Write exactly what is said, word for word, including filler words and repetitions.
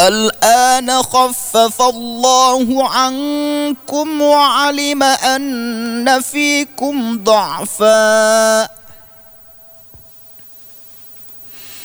الآن خفف الله عنكم وعلم أن فيكم ضعفا